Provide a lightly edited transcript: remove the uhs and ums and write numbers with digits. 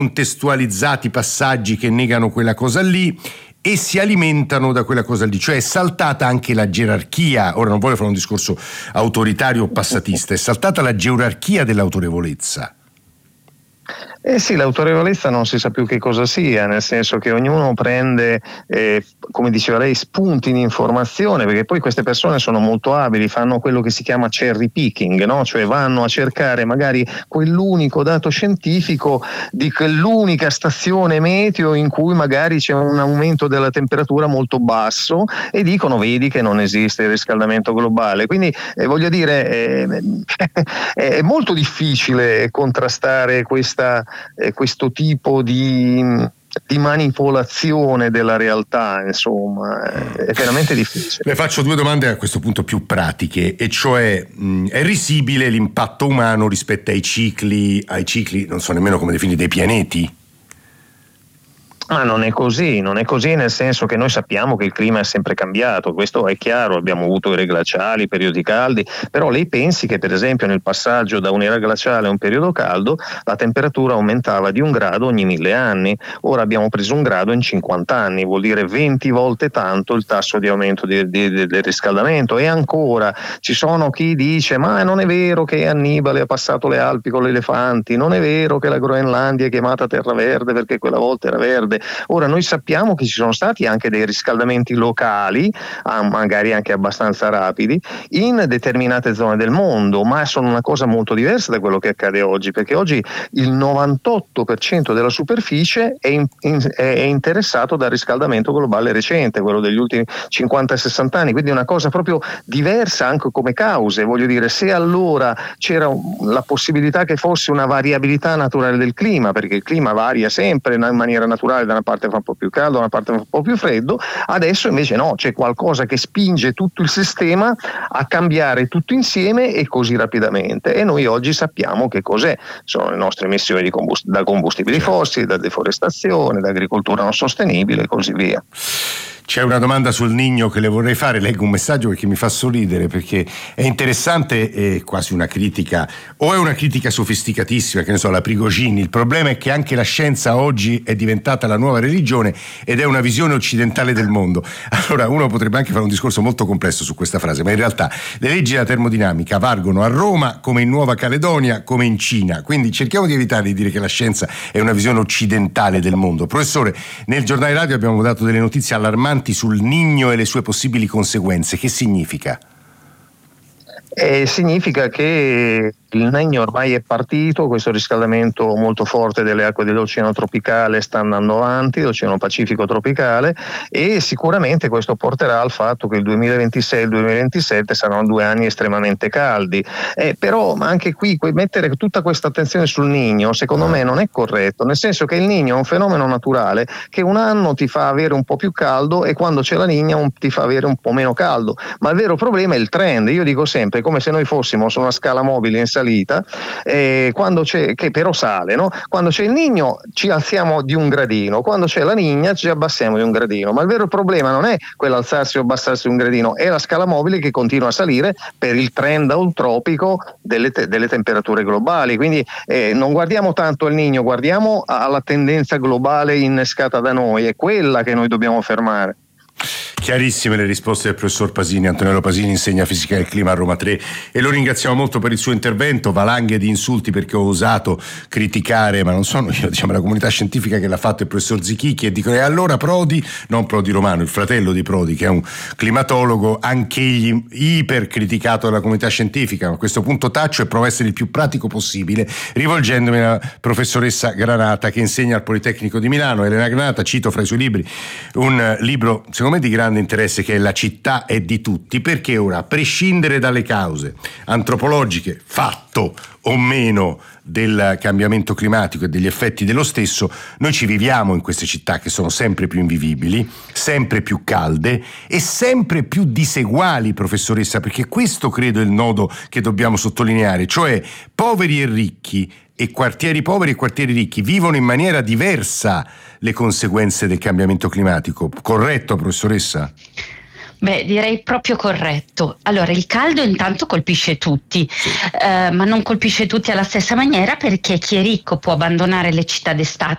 contestualizzati passaggi che negano quella cosa lì e si alimentano da quella cosa lì, cioè è saltata anche la gerarchia. Ora non voglio fare un discorso autoritario o passatista, è saltata la gerarchia dell'autorevolezza. Eh sì, l'autorevolezza non si sa più che cosa sia, nel senso che ognuno prende, come diceva lei, spunti di informazione, perché poi queste persone sono molto abili, fanno quello che si chiama cherry picking, no? Cioè vanno a cercare magari quell'unico dato scientifico di quell'unica stazione meteo in cui magari c'è un aumento della temperatura molto basso e dicono: vedi che non esiste il riscaldamento globale. Quindi voglio dire, è molto difficile contrastare questo tipo di manipolazione della realtà, insomma, è veramente difficile. Le faccio due domande a questo punto più pratiche, e cioè è risibile l'impatto umano rispetto ai cicli, non so nemmeno come definire, dei pianeti? Ma non è così nel senso che noi sappiamo che il clima è sempre cambiato, questo è chiaro, abbiamo avuto ere glaciali, periodi caldi, però lei pensi che per esempio nel passaggio da un'era glaciale a un periodo caldo la temperatura aumentava di 1 grado ogni 1000 anni, ora abbiamo preso 1 grado in 50 anni, vuol dire 20 volte tanto il tasso di aumento del riscaldamento. E ancora ci sono chi dice: ma non è vero che Annibale ha passato le Alpi con gli elefanti, non è vero che la Groenlandia è chiamata terra verde perché quella volta era verde. Ora noi sappiamo che ci sono stati anche dei riscaldamenti locali, magari anche abbastanza rapidi, in determinate zone del mondo, ma sono una cosa molto diversa da quello che accade oggi, perché oggi il 98% della superficie è interessato dal riscaldamento globale recente, quello degli ultimi 50-60 anni, quindi è una cosa proprio diversa anche come cause. Voglio dire, se allora c'era la possibilità che fosse una variabilità naturale del clima, perché il clima varia sempre in maniera naturale, da una parte fa un po' più caldo, da una parte fa un po' più freddo, adesso invece no, c'è qualcosa che spinge tutto il sistema a cambiare tutto insieme e così rapidamente, e noi oggi sappiamo che cos'è: sono le nostre emissioni da combustibili fossili, da deforestazione, da agricoltura non sostenibile e così via. C'è una domanda sul Niño che le vorrei fare, leggo un messaggio perché mi fa sorridere, perché è interessante, è quasi una critica, o è una critica sofisticatissima, che ne so, la Prigogine. Il problema è che anche la scienza oggi è diventata la nuova religione ed è una visione occidentale del mondo. Allora uno potrebbe anche fare un discorso molto complesso su questa frase, ma in realtà le leggi della termodinamica valgono a Roma come in Nuova Caledonia come in Cina, quindi cerchiamo di evitare di dire che la scienza è una visione occidentale del mondo. Professore, nel giornale radio abbiamo dato delle notizie allarmanti sul Niño e le sue possibili conseguenze. Che significa? Significa che il Niño ormai è partito, questo riscaldamento molto forte delle acque dell'Oceano tropicale sta andando avanti, l'Oceano Pacifico tropicale, e sicuramente questo porterà al fatto che il 2026 e il 2027 saranno 2 anni estremamente caldi. Però anche qui mettere tutta questa attenzione sul Niño secondo me non è corretto, nel senso che il Niño è un fenomeno naturale che un anno ti fa avere un po' più caldo e quando c'è la Niña ti fa avere un po' meno caldo, ma il vero problema è il trend. Io dico sempre, è come se noi fossimo su una scala mobile in salita, quando c'è, che però sale, no? Quando c'è il Niño ci alziamo di 1 gradino, quando c'è la Niña ci abbassiamo di 1 gradino, ma il vero problema non è quell'alzarsi o abbassarsi di 1 gradino, è la scala mobile che continua a salire per il trend antropico delle temperature globali. Quindi non guardiamo tanto al Niño, guardiamo alla tendenza globale innescata da noi, è quella che noi dobbiamo fermare. Chiarissime le risposte del professor Pasini. Antonello Pasini insegna fisica del clima a Roma 3 e lo ringraziamo molto per il suo intervento. Valanghe di insulti perché ho osato criticare, ma non sono io, diciamo la comunità scientifica che l'ha fatto, il professor Zichichi, e dico: e allora Prodi, non Prodi Romano, il fratello di Prodi, che è un climatologo, anch'egli iper criticato dalla comunità scientifica. A questo punto taccio e provo a essere il più pratico possibile, rivolgendomi alla professoressa Granata che insegna al Politecnico di Milano. Elena Granata, cito fra i suoi libri un libro secondo me di grande interesse, che è La città è di tutti, perché ora, a prescindere dalle cause antropologiche, fatto o meno, del cambiamento climatico e degli effetti dello stesso, noi ci viviamo in queste città che sono sempre più invivibili, sempre più calde e sempre più diseguali, professoressa, perché questo credo è il nodo che dobbiamo sottolineare, cioè poveri e ricchi e quartieri poveri e quartieri ricchi vivono in maniera diversa le conseguenze del cambiamento climatico. Corretto, professoressa? Beh, direi proprio corretto. Allora, il caldo intanto colpisce tutti, ma non colpisce tutti alla stessa maniera, perché chi è ricco può abbandonare le città d'estate